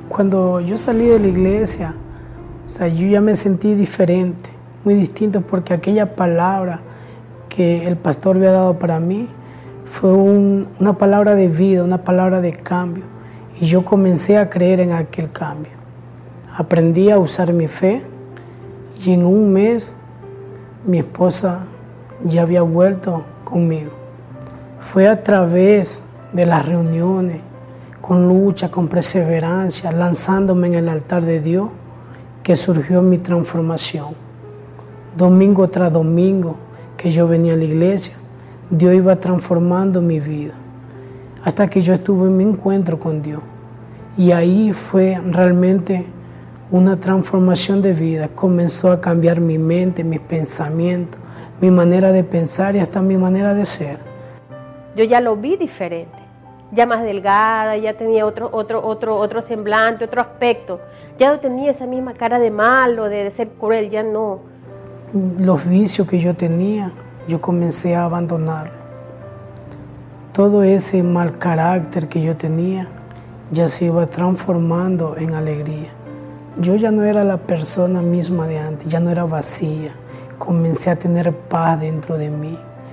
Cuando yo salí de la iglesia, yo ya me sentí diferente, muy distinto, porque aquella palabra que el pastor había dado para mí fue una palabra de vida, una palabra de cambio. Y yo comencé a creer en aquel cambio. Aprendí a usar mi fe y en un mes mi esposa ya había vuelto conmigo. Fue a través de las reuniones, con lucha, con perseverancia, lanzándome en el altar de Dios, que surgió mi transformación. Domingo tras domingo que yo venía a la iglesia, Dios iba transformando mi vida, hasta que yo estuve en mi encuentro con Dios. Y ahí fue realmente una transformación de vida. Comenzó a cambiar mi mente, mis pensamientos, mi manera de pensar y hasta mi manera de ser. Yo ya lo vi diferente, ya más delgada, ya tenía otro semblante, otro aspecto. Ya no tenía esa misma cara de malo, de ser cruel, ya no. Los vicios que yo tenía, yo comencé a abandonarlos. Todo ese mal carácter que yo tenía ya se iba transformando en alegría. Yo ya no era la persona misma de antes, ya no era vacía. Comencé a tener paz dentro de mí.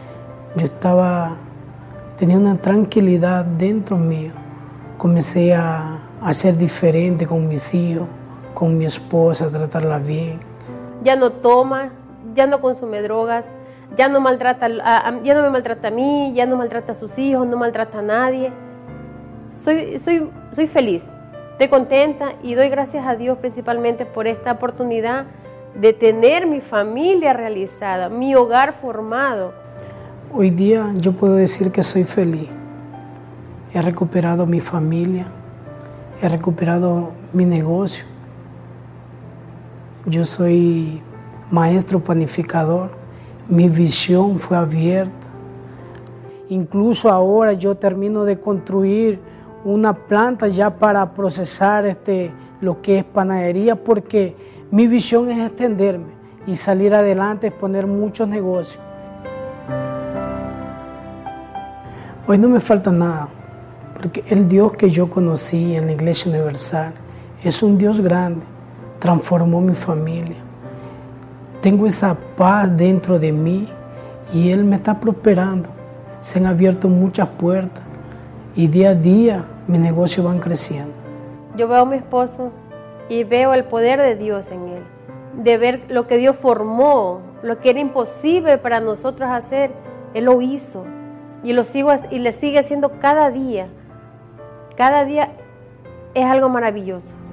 Tenía una tranquilidad dentro mío. Comencé a ser diferente con mis hijos, con mi esposa, a tratarla bien. Ya no toma, ya no consume drogas, ya no me maltrata a mí, ya no maltrata a sus hijos, no maltrata a nadie. Soy feliz, estoy contenta y doy gracias a Dios principalmente por esta oportunidad de tener mi familia realizada, mi hogar formado. Hoy día yo puedo decir que soy feliz. He recuperado mi familia, he recuperado mi negocio. Yo soy maestro panificador, mi visión fue abierta. Incluso ahora yo termino de construir una planta ya para procesar lo que es panadería, porque mi visión es extenderme y salir adelante, exponer muchos negocios. Hoy no me falta nada, porque el Dios que yo conocí en la Iglesia Universal es un Dios grande, transformó mi familia. Tengo esa paz dentro de mí y Él me está prosperando. Se han abierto muchas puertas y día a día mis negocios van creciendo. Yo veo a mi esposo y veo el poder de Dios en él, de ver lo que Dios formó, lo que era imposible para nosotros hacer, Él lo hizo. Y le sigue haciendo cada día. Cada día es algo maravilloso.